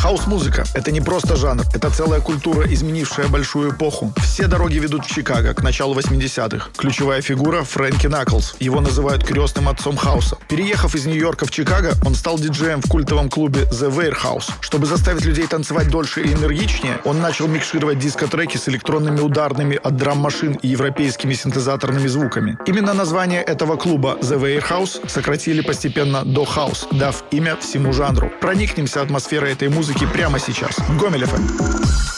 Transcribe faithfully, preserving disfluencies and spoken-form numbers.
Хаус-музыка — это не просто жанр, это целая культура, изменившая большую эпоху. Все дороги ведут в Чикаго к началу восьмидесятых. Ключевая фигура — Фрэнки Наклз. Его называют крестным отцом хауса. Переехав из Нью-Йорка в Чикаго, он стал диджеем в культовом клубе The Warehouse. Чтобы заставить людей танцевать дольше и энергичнее, он начал микшировать диско-треки с электронными ударными от драм-машин и европейскими синтезаторными звуками. Именно название этого клуба The Warehouse сократили постепенно до House, дав имя всему жанру. Проникнемся атмосферой этой музыки прямо сейчас. Гомель эф эм.